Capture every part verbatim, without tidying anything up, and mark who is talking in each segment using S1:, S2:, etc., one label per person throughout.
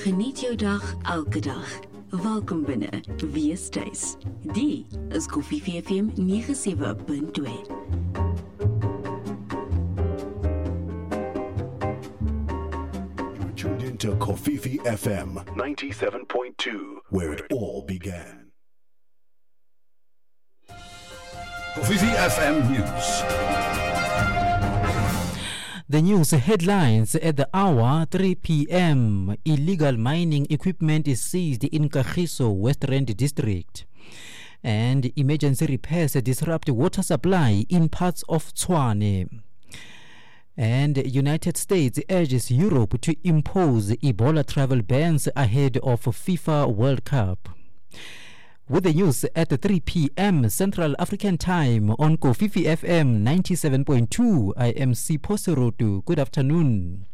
S1: Geniet jou dag elke dag. Welkom binne. Wees tuis. Die is Koffie V F M nege sewe punt twee.
S2: Tuned into Kofifi F M ninety-seven point two, where it all began. Kofifi F M News.
S3: The news headlines at the hour three p.m. Illegal mining equipment is seized in Kagiso, West Rand District. And emergency repairs disrupt water supply in parts of Tshwane. And United States urges Europe to impose Ebola travel bans ahead of FIFA World Cup. With the news at three p.m. Central African Time on Kofifi F M ninety-seven point two, I am Sipho Serotu. Good afternoon.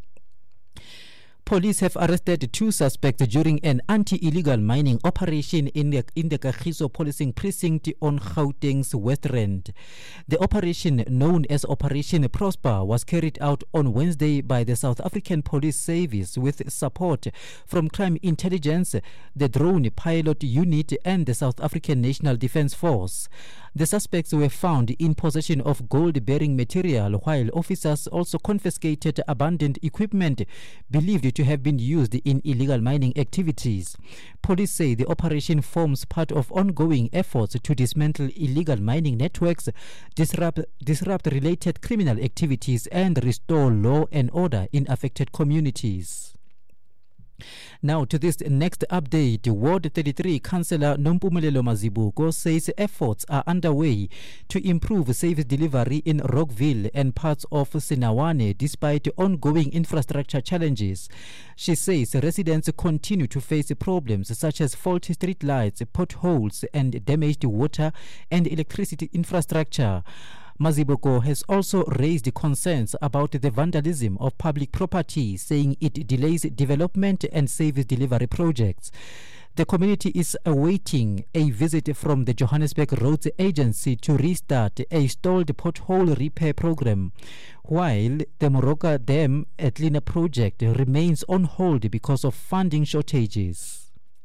S3: Police have arrested two suspects during an anti-illegal mining operation in the, in the Kagiso policing precinct on Gauteng's West Rand. The operation, known as Operation Prosper, was carried out on Wednesday by the South African Police Service with support from Crime Intelligence, the Drone Pilot Unit and the South African National Defence Force. The suspects were found in possession of gold-bearing material, while officers also confiscated abandoned equipment believed to have been used in illegal mining activities. Police say the operation forms part of ongoing efforts to dismantle illegal mining networks, disrupt, disrupt related criminal activities, and restore law and order in affected communities. Now to this next update. Ward thirty-three Councillor Nompumelelo Mazibuko says efforts are underway to improve service delivery in Rockville and parts of Sinawane despite ongoing infrastructure challenges. She says residents continue to face problems such as faulty street lights, potholes, and damaged water and electricity infrastructure. Maziboko has also raised concerns about the vandalism of public property, saying it delays development and service delivery projects. The community is awaiting a visit from the Johannesburg Roads Agency to restart a stalled pothole repair program, while the Moroka Dam Atlina project remains on hold because of funding shortages.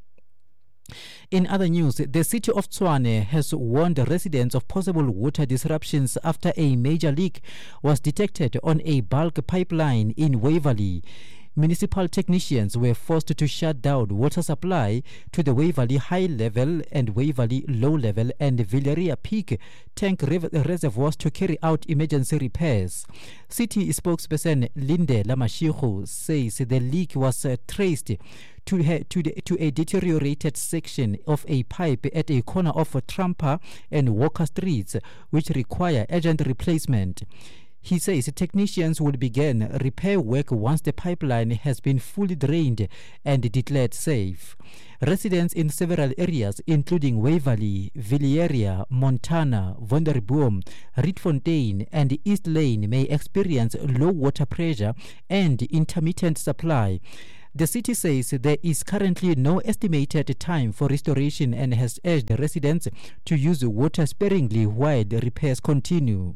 S3: In other news, the city of Tshwane has warned residents of possible water disruptions after a major leak was detected on a bulk pipeline in Waverley. Municipal technicians were forced to shut down water supply to the Waverley High Level and Waverley Low Level and Villeria Peak tank rev- reservoirs to carry out emergency repairs. City spokesperson Linde Lamashigo says the leak was uh, traced to, ha- to, the, to a deteriorated section of a pipe at a corner of Trampa and Walker Streets, which require urgent replacement. He says technicians will begin repair work once the pipeline has been fully drained and declared safe. Residents in several areas, including Waverley, Villeria, Montana, Vonderboom, Rietfontein, and East Lane, may experience low water pressure and intermittent supply. The city says there is currently no estimated time for restoration and has urged residents to use water sparingly while the repairs continue.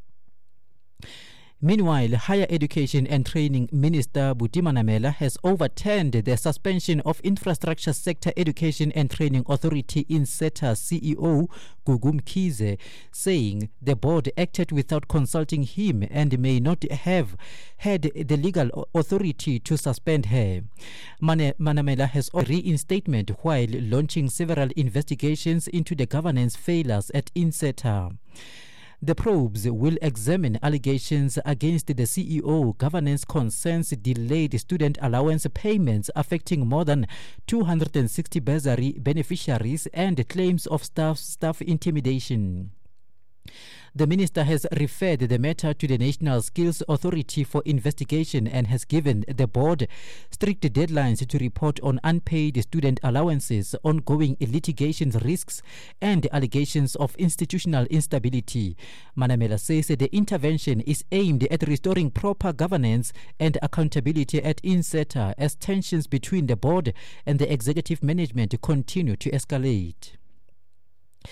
S3: Meanwhile, Higher Education and Training Minister Buti Manamela has overturned the suspension of Infrastructure Sector Education and Training Authority INSETA C E O Gugu Mkhize, saying the board acted without consulting him and may not have had the legal authority to suspend her. Mane- Manamela has a reinstatement while launching several investigations into the governance failures at INSETA. The probes will examine allegations against the C E O, governance concerns delayed student allowance payments affecting more than two hundred sixty bursary beneficiaries, and claims of staff staff intimidation. The minister has referred the matter to the National Skills Authority for investigation and has given the board strict deadlines to report on unpaid student allowances, ongoing litigation risks, and allegations of institutional instability. Manamela says the intervention is aimed at restoring proper governance and accountability at INSETA as tensions between the board and the executive management continue to escalate.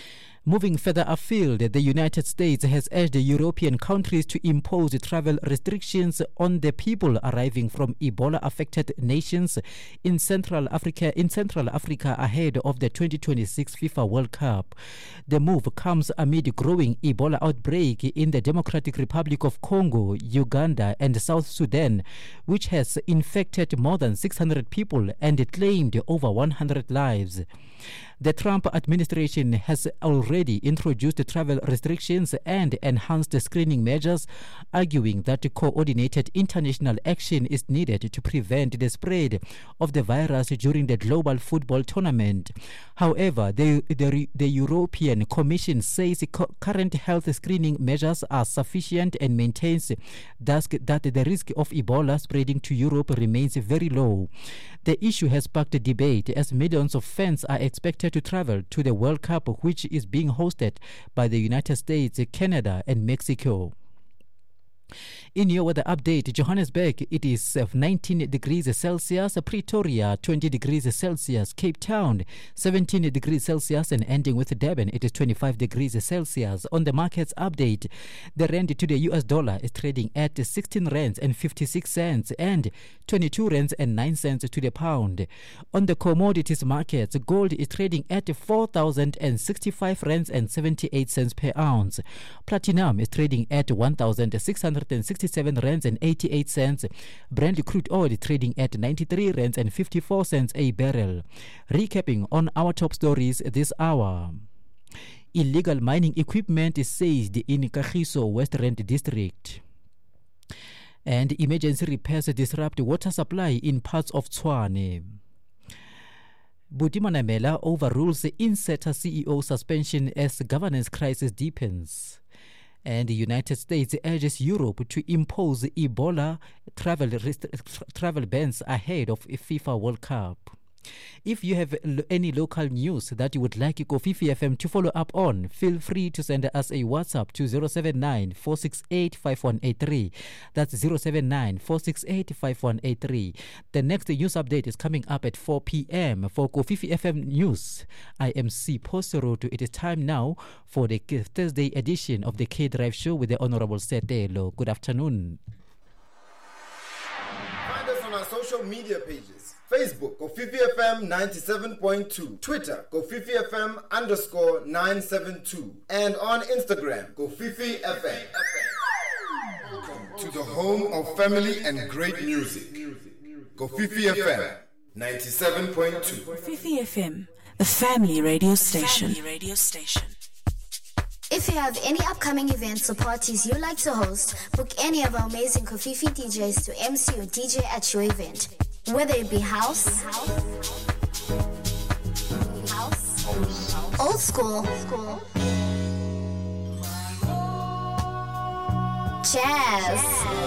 S3: Moving further afield, the United States has urged the European countries to impose travel restrictions on the people arriving from Ebola-affected nations in Central Africa in Central Africa ahead of the twenty twenty-six FIFA World Cup. The move comes amid growing Ebola outbreak in the Democratic Republic of Congo, Uganda, and South Sudan, which has infected more than six hundred people and claimed over one hundred lives. The Trump administration has already introduced travel restrictions and enhanced screening measures, arguing that coordinated international action is needed to prevent the spread of the virus during the global football tournament. However, the, the, the European Commission says current health screening measures are sufficient and maintains thus that the risk of Ebola spreading to Europe remains very low. The issue has sparked debate as millions of fans are expected to travel to the World Cup, which is being hosted by the United States, Canada, and Mexico. In your weather update, Johannesburg, it is nineteen degrees Celsius, Pretoria, twenty degrees Celsius, Cape Town, seventeen degrees Celsius, and ending with Durban, it is twenty-five degrees Celsius. On the markets update, the rand to the U S dollar is trading at sixteen rands and fifty-six cents and twenty-two rands and nine cents to the pound. On the commodities markets, gold is trading at four thousand sixty-five rands and seventy-eight cents per ounce. Platinum is trading at one thousand six hundred sixty-seven rands and eighty-eight cents. Brent crude oil trading at ninety-three rands and fifty-four cents a barrel. Recapping on our top stories this hour. Illegal mining equipment is seized in Kagiso West Rand District. And emergency repairs disrupt water supply in parts of Tshwane. Buti Manamela overrules the Inseta C E O suspension as governance crisis deepens. And the United States urges Europe to impose Ebola travel rest- travel bans ahead of a FIFA World Cup. If you have l- any local news that you would like Kofifi F M to follow up on, feel free to send us a WhatsApp to zero seven nine, four six eight, five one eight three. That's zero seven nine, four six eight, five one eight three. The next news update is coming up at four p.m. For Kofifi F M News, I am C. Poseroto. It is time now for the Thursday edition of the K-Drive Show with the Honorable Setelo. Good afternoon.
S4: Find us on our social media pages. Facebook, Kofifi F M ninety-seven point two. Twitter, Kofifi F M underscore nine seven two. And on Instagram, Kofifi F M. Welcome to the home of family and great music. Kofifi F M ninety-seven point two.
S5: Kofifi F M, a family radio station. Family radio station.
S6: If you have any upcoming events or parties you'd like to host, book any of our amazing Kofifi D Js to M C or D J at your event. Whether it be house, house, old school, jazz,